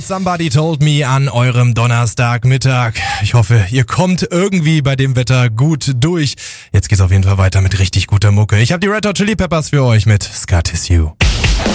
Somebody Told Me an eurem Donnerstagmittag. Ich hoffe, ihr kommt irgendwie bei dem Wetter gut durch. Jetzt geht's auf jeden Fall weiter mit richtig guter Mucke. Ich habe die Red Hot Chili Peppers für euch mit Scar Tissue.